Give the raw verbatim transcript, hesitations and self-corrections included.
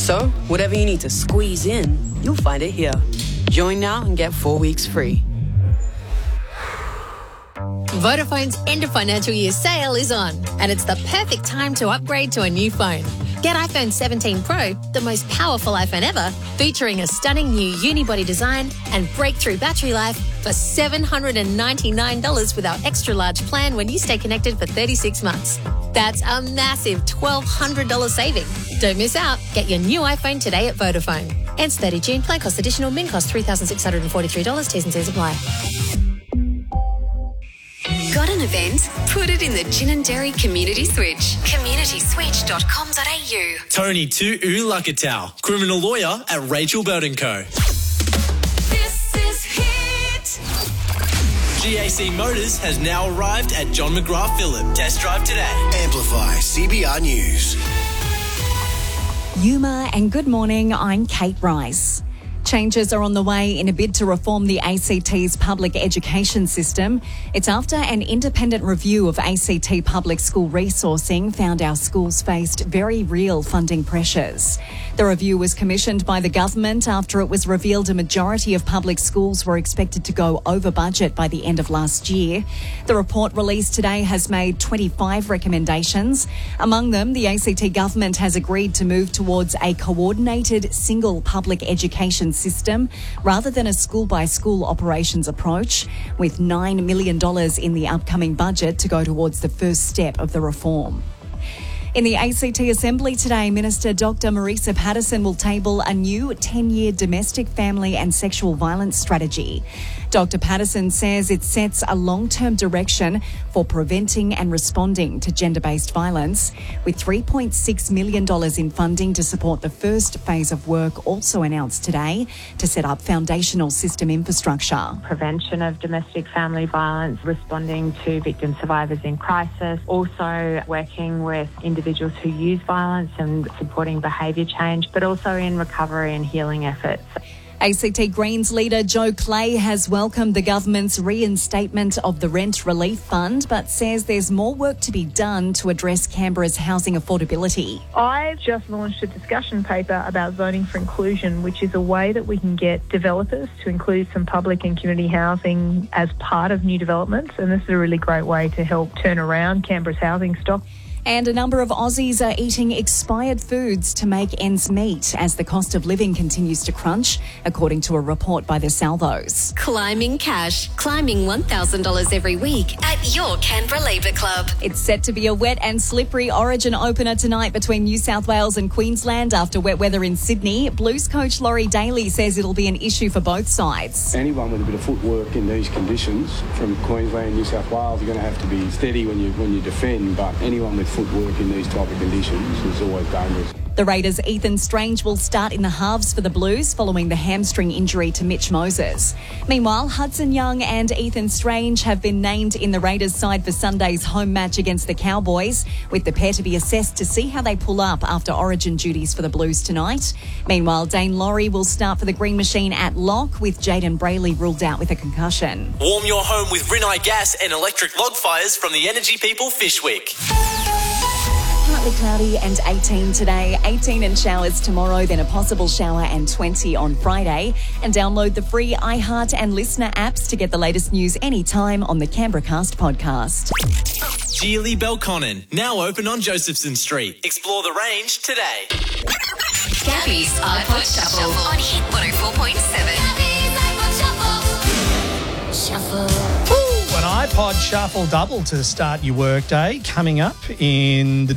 So, whatever you need to squeeze in, you'll find it here. Join now and get four weeks free. Vodafone's end of financial year sale is on, and it's the perfect time to upgrade to a new phone. Get iPhone seventeen Pro, the most powerful iPhone ever, featuring a stunning new unibody design and breakthrough battery life for seven hundred ninety-nine dollars with our extra large plan when you stay connected for thirty-six months. That's a massive twelve hundred dollars saving. Don't miss out. Get your new iPhone today at Vodafone. Ends thirtieth of June. Plan cost additional. Min cost three thousand six hundred forty-three dollars. T's and C's apply. Got an event? Put it in the Gin and Dairy Community Switch. community switch dot com dot a u. Tony Tu'u Lakatau, criminal lawyer at Rachel Bird and Co. This is Hit. G A C Motors has now arrived at John McGrath Phillip. Test drive today. Amplify C B R News. Yuma and good morning, I'm Kate Rice. Changes are on the way in a bid to reform the A C T's public education system. It's after an independent review of A C T public school resourcing found our schools faced very real funding pressures. The review was commissioned by the government after it was revealed a majority of public schools were expected to go over budget by the end of last year. The report released today has made twenty-five recommendations. Among them, the A C T government has agreed to move towards a coordinated single public education system rather than a school-by-school operations approach, with nine million dollars in the upcoming budget to go towards the first step of the reform. In the A C T Assembly today, Minister Doctor Marisa Patterson will table a new ten-year domestic, family and sexual violence strategy. Doctor Patterson says it sets a long-term direction for preventing and responding to gender-based violence, with three point six million dollars in funding to support the first phase of work also announced today to set up foundational system infrastructure. Prevention of domestic family violence, responding to victim survivors in crisis, also working with individuals who use violence and supporting behaviour change, but also in recovery and healing efforts. A C T Greens leader Joe Clay has welcomed the government's reinstatement of the Rent Relief Fund, but says there's more work to be done to address Canberra's housing affordability. I've just launched a discussion paper about zoning for inclusion, which is a way that we can get developers to include some public and community housing as part of new developments, and this is a really great way to help turn around Canberra's housing stock. And a number of Aussies are eating expired foods to make ends meet as the cost of living continues to crunch, according to a report by the Salvos. Climbing cash. Climbing one thousand dollars every week at your Canberra Labour Club. It's set to be a wet and slippery Origin opener tonight between New South Wales and Queensland after wet weather in Sydney. Blues coach Laurie Daly says it'll be an issue for both sides. Anyone with a bit of footwork in these conditions from Queensland, New South Wales, you're going to have to be steady when you when you defend, but anyone with footwork in these type of conditions is always dangerous. The Raiders' Ethan Strange will start in the halves for the Blues following the hamstring injury to Mitch Moses. Meanwhile, Hudson Young and Ethan Strange have been named in the Raiders' side for Sunday's home match against the Cowboys, with the pair to be assessed to see how they pull up after Origin duties for the Blues tonight. Meanwhile, Dane Laurie will start for the Green Machine at lock, with Jaden Brayley ruled out with a concussion. Warm your home with Rinnai Gas and electric log fires from the Energy People Fishwick. Partly cloudy and eighteen today, eighteen and showers tomorrow, then a possible shower and twenty on Friday. And download the free iHeart and Listener apps to get the latest news anytime on the Canberra Cast podcast. Geely Belconnen, now open on Josephson Street. Explore the range today. Gabby's iPod Shuffle on Hit one oh four point seven. Gabby's iPod Shuffle. Shuffle. Ooh, an iPod Shuffle double to start your workday coming up in the